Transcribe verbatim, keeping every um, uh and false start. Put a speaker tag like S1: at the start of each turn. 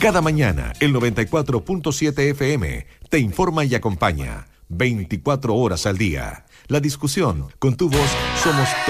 S1: Cada mañana, el noventa y cuatro punto siete F M te informa y acompaña veinticuatro horas al día. La discusión, con tu voz, somos todos.